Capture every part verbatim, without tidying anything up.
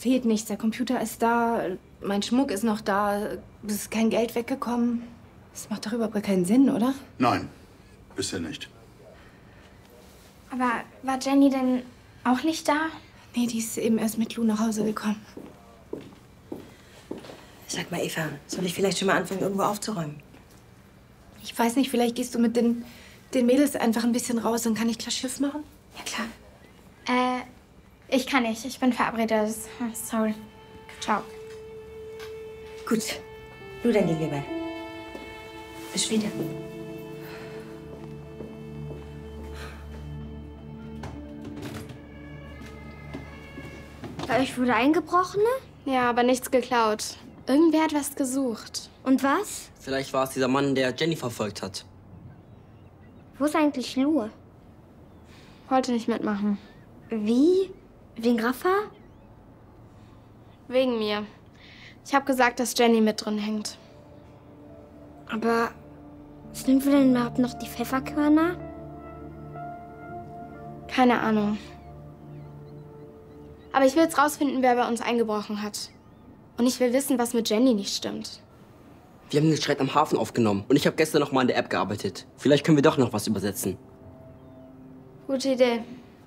fehlt nichts. Der Computer ist da, mein Schmuck ist noch da, es ist kein Geld weggekommen. Das macht doch überhaupt keinen Sinn, oder? Nein, bisher nicht. Aber war Jenny denn auch nicht da? Nee, die ist eben erst mit Lou nach Hause gekommen. Sag mal, Eva, soll ich vielleicht schon mal anfangen, irgendwo aufzuräumen? Ich weiß nicht, vielleicht gehst du mit den, den Mädels einfach ein bisschen raus, dann kann ich klar Schiff machen? Ja, klar. Äh, ich kann nicht. Ich bin verabredet. Sorry. Ciao. Gut. Du, dann gehen wir bei. Bis später. Bei euch wurde eingebrochen? Ja, aber nichts geklaut. Irgendwer hat was gesucht. Und was? Vielleicht war es dieser Mann, der Jenny verfolgt hat. Wo ist eigentlich Lou? Wollte nicht mitmachen. Wie? Wegen Rafa? Wegen mir. Ich habe gesagt, dass Jenny mit drin hängt. Aber sind wir denn überhaupt noch die Pfefferkörner? Keine Ahnung. Aber ich will jetzt rausfinden, wer bei uns eingebrochen hat. Und ich will wissen, was mit Jenny nicht stimmt. Wir haben den Streit am Hafen aufgenommen und ich habe gestern noch mal an der App gearbeitet. Vielleicht können wir doch noch was übersetzen. Gute Idee.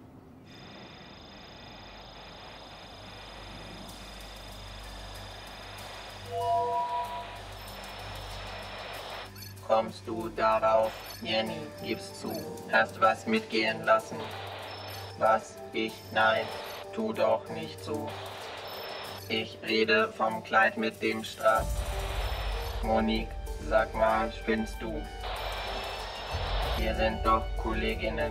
Kommst du darauf, Jenny, gibst zu, hast was mitgehen lassen? Was? Ich? Nein, tu doch nicht so. Ich rede vom Kleid mit dem Strass. Monique, sag mal, spinnst du? Wir sind doch Kolleginnen.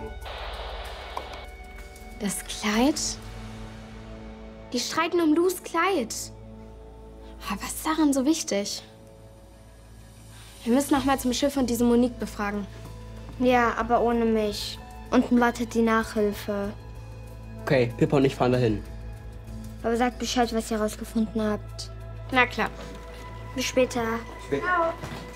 Das Kleid? Die streiten um Lous Kleid. Aber was ist daran so wichtig? Wir müssen noch mal zum Schiff und diese Monique befragen. Ja, aber ohne mich. Unten wartet die Nachhilfe. Okay, Pippa und ich fahren dahin. Aber sagt Bescheid, was ihr rausgefunden habt. Na klar. Bis später. Später. Ciao.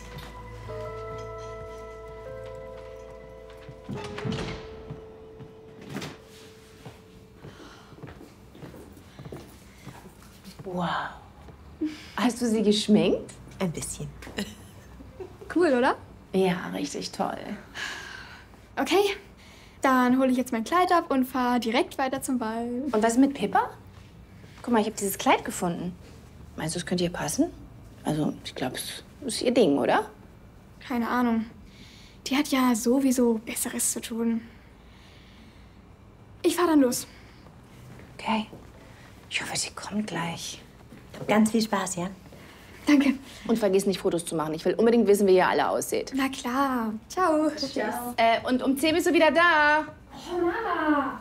Wow. Hast du sie geschminkt? Ein bisschen. Cool, oder? Ja, richtig toll. Okay, dann hole ich jetzt mein Kleid ab und fahre direkt weiter zum Ball. Und was mit Pippa? Guck mal, ich habe dieses Kleid gefunden. Meinst du, es könnte ihr passen? Also, ich glaube, es ist ihr Ding, oder? Keine Ahnung. Die hat ja sowieso Besseres zu tun. Ich fahre dann los. Okay. Ich hoffe, sie kommt gleich. Ganz viel Spaß, ja? Danke. Und vergiss nicht, Fotos zu machen. Ich will unbedingt wissen, wie ihr alle aussieht. Na klar. Ciao. Tschüss. Äh, und um zehn bist du wieder da. Oh, Mama.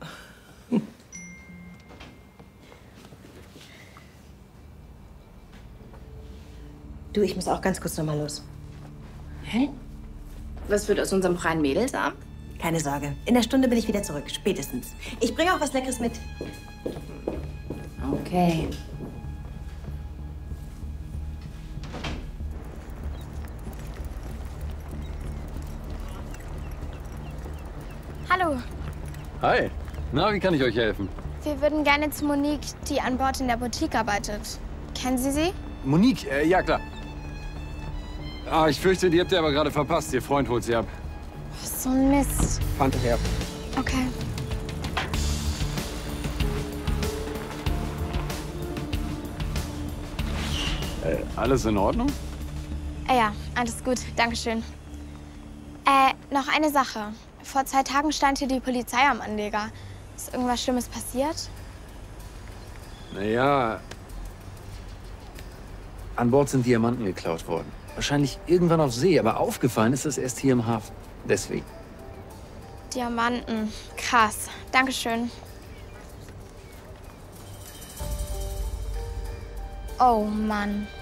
Du, ich muss auch ganz kurz noch mal los. Hä? Was wird aus unserem freien Mädelsabend? Keine Sorge. In der Stunde bin ich wieder zurück. Spätestens. Ich bringe auch was Leckeres mit. Okay. Hallo. Hi. Na, wie kann ich euch helfen? Wir würden gerne zu Monique, die an Bord in der Boutique arbeitet. Kennen Sie sie? Monique, äh, ja klar. Ah, ich fürchte, die habt ihr aber gerade verpasst. Ihr Freund holt sie ab. So ein Mist. Fanta her. Okay. Äh, alles in Ordnung? Äh, ja, alles gut. Dankeschön. Äh, noch eine Sache. Vor zwei Tagen stand hier die Polizei am Anleger. Ist irgendwas Schlimmes passiert? Naja, an Bord sind Diamanten geklaut worden. Wahrscheinlich irgendwann auf See, aber aufgefallen ist es erst hier im Hafen. Deswegen. Diamanten. Krass. Dankeschön. Oh Mann.